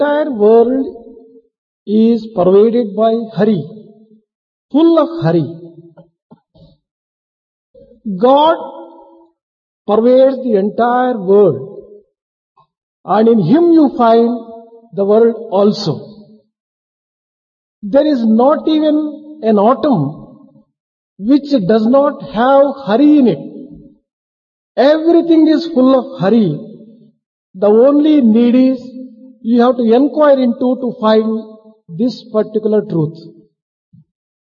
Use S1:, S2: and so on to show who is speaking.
S1: entire world is pervaded by hurry, full of hurry. God pervades the entire world, and in Him you find the world also. There is not even an atom which does not have hurry in it. Everything is full of hurry. The only need is you have to inquire into to find this particular truth.